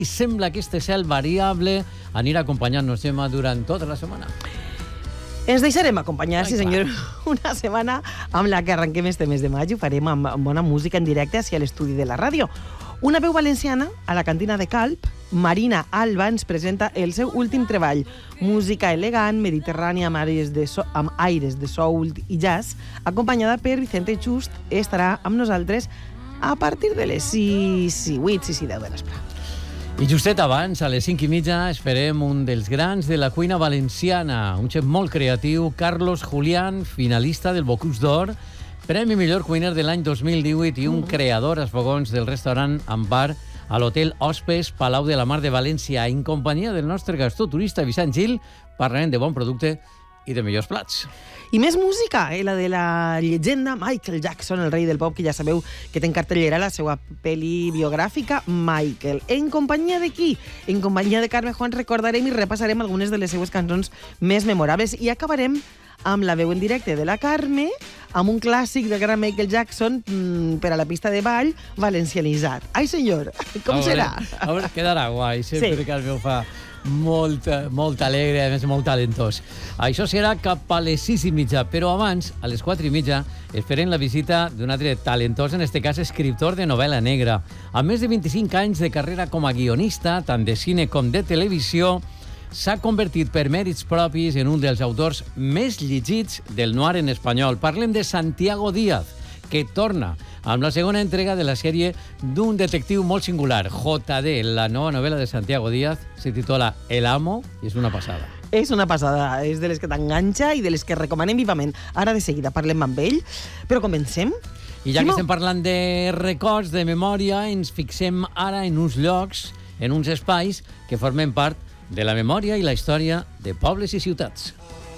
I sembla que este cel variable anirà acompanyant-nos, Gemma, durant tota la setmana. Ens deixarem acompanyar, sí senyor, una setmana amb la que arrenquem este mes de maig. Ho farem amb bona música en directe hacia l'estudi de la ràdio. Una veu valenciana a la cantina de Calp, Marina Alba, ens presenta el seu últim treball. Música elegant, mediterrània, amb aires de soul i jazz, acompanyada per Vicente Just, estarà amb nosaltres a partir de les 6 i 10 de l'espre. I justet abans, a les 5:30, esperem un dels grans de la cuina valenciana, un xef molt creatiu, Carlos Julián, finalista del Bocuse d'Or, Premi Millor Cuiner de l'any 2018 i un creador als fogons del restaurant amb bar a l'Hotel Hospes Palau de la Mar de València. En companyia del nostre gastroturista Vicent Gil, parlarem de bon producte i de millors plats. I més música, la de la llegenda Michael Jackson, el rei del pop, que ja sabeu que té en cartellera la seva pel·li biogràfica Michael. En companyia de qui? En companyia de Carme Juan recordarem i repassarem algunes de les seues cançons més memorables i acabarem amb la veu en directe de la Carme, amb un clàssic del gran Michael Jackson per a la pista de ball valencianitzat. Ai, senyor, com serà? A veure, quedarà guai, sempre sí. Carme ho fa molt alegre, a més molt talentós. Això serà cap a les 6:30, però abans, a les 4:30, esperem la visita d'un altre talentós, en este cas escriptor de novel·la negra. Amb més de 25 anys de carrera com a guionista, tant de cine com de televisió, s'ha convertit per mèrits propis en un dels autors més llegits del noir en espanyol. Parlem de Santiago Díaz, que torna amb la segona entrega de la sèrie d'un detectiu molt singular, JD. La nova novel·la de Santiago Díaz se titula El Amo i és una passada. És una passada, és de les que t'enganxa i de les que recomanem vivament. Ara de seguida parlem amb ell, però comencem. I ja que estem parlant de records, de memòria, ens fixem ara en uns llocs, en uns espais que formen part de la memòria i la història de pobles i ciutats.